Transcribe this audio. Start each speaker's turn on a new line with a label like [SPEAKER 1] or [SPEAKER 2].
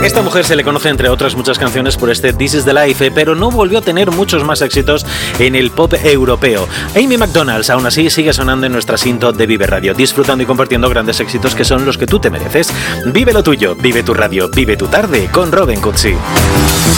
[SPEAKER 1] esta mujer se le conoce, entre otras muchas canciones, por este This is the Life, pero no volvió a tener muchos más éxitos en el pop europeo. Amy McDonald, aún así, sigue sonando en nuestra cinta de Vive Radio, disfrutando y compartiendo grandes éxitos que son los que tú te mereces. Vive lo tuyo, vive tu radio, vive tu tarde con Robin Cutsi.